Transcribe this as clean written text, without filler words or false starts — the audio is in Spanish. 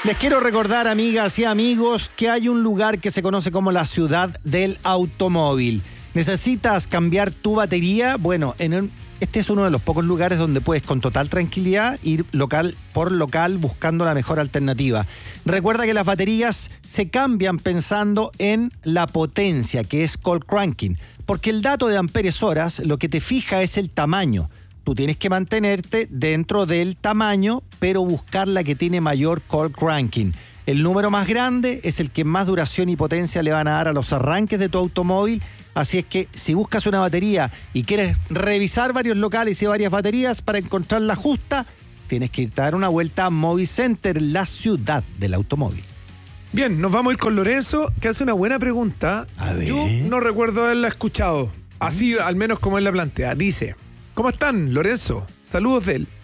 Les quiero recordar, amigas y amigos, que hay un lugar que se conoce como la ciudad del automóvil. ¿Necesitas cambiar tu batería? Bueno, este es uno de los pocos lugares donde puedes con total tranquilidad ir local por local buscando la mejor alternativa. Recuerda que las baterías se cambian pensando en la potencia, que es cold cranking, porque el dato de amperes horas lo que te fija es el tamaño. Tú tienes que mantenerte dentro del tamaño, pero buscar la que tiene mayor cold cranking. El número más grande es el que más duración y potencia le van a dar a los arranques de tu automóvil. Así es que si buscas una batería y quieres revisar varios locales y varias baterías para encontrar la justa, tienes que irte a dar una vuelta a Movicenter, la ciudad del automóvil. Bien, nos vamos a ir con Lorenzo, que hace una buena pregunta. A ver. Yo no recuerdo haberla escuchado, así al menos como él la plantea. Dice: ¿cómo están, Lorenzo? Saludos de él.